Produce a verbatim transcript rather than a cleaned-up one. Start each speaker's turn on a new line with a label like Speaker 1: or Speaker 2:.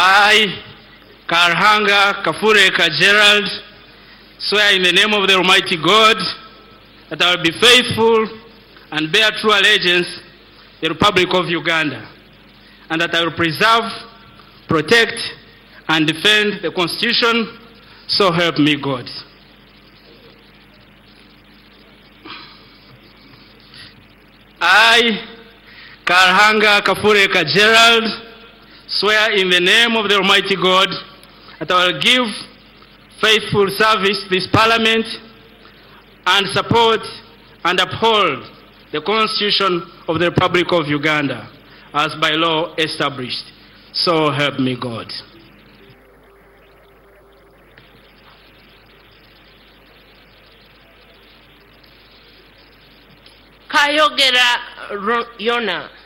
Speaker 1: I, Karhanga Kafureka Gerald, swear in the name of the Almighty God that I will be faithful and bear true allegiance to the Republic of Uganda, and that I will preserve, protect, and defend the Constitution, so help me God. I, Karhanga Kafureka Gerald, swear in the name of the Almighty God that I will give faithful service to this Parliament and support and uphold the Constitution of the Republic of Uganda as by law established. So help me God.
Speaker 2: Kayogera Yona.